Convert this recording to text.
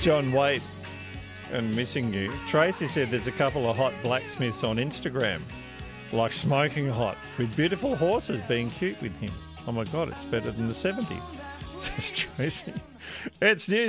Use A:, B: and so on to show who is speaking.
A: John Waite and Missing You. Tracy said there's a couple of hot blacksmiths on Instagram, like smoking hot, with beautiful horses being cute with him. Oh my God, it's better than the 70s, says Tracy. It's news.